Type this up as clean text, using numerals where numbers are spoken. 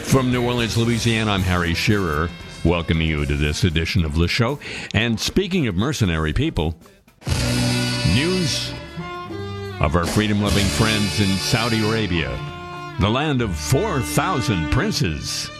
From New Orleans, Louisiana, I'm Harry Shearer, welcoming you to this edition of the show. And speaking of mercenary people, news of our freedom-loving friends in Saudi Arabia, the land of 4,000 princes.